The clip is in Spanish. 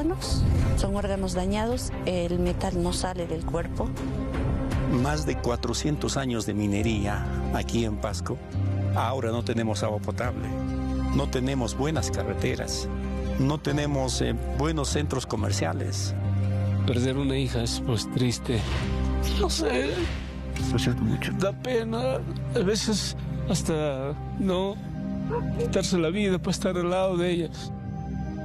son órganos dañados, el metal no sale del cuerpo. Más de 400 años de minería aquí en Pasco. Ahora no tenemos agua potable, no tenemos buenas carreteras, no tenemos buenos centros comerciales. Perder una hija es pues triste. No sé, Mucho. da pena. A veces hasta no quitarse la vida para estar al lado de ella.